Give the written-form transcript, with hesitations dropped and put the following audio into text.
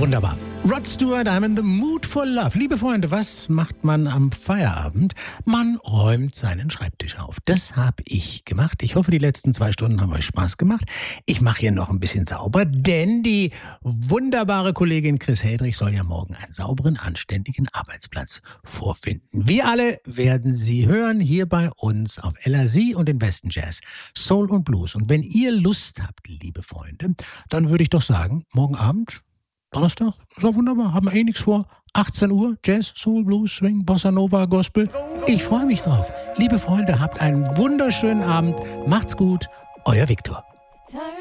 Wunderbar. Rod Stewart, I'm in the mood for love. Liebe Freunde, was macht man am Feierabend? Man räumt seinen Schreibtisch auf. Das habe ich gemacht. Ich hoffe, die letzten 2 Stunden haben euch Spaß gemacht. Ich mache hier noch ein bisschen sauber, denn die wunderbare Kollegin Chris Hedrich soll ja morgen einen sauberen, anständigen Arbeitsplatz vorfinden. Wir alle werden sie hören hier bei uns auf LRC und den besten Jazz, Soul und Blues. Und wenn ihr Lust habt, liebe Freunde, dann würde ich doch sagen, morgen Abend, Donnerstag, ist doch wunderbar, haben wir eh nichts vor. 18 Uhr, Jazz, Soul, Blues, Swing, Bossa Nova, Gospel. Ich freue mich drauf. Liebe Freunde, habt einen wunderschönen Abend. Macht's gut, euer Viktor.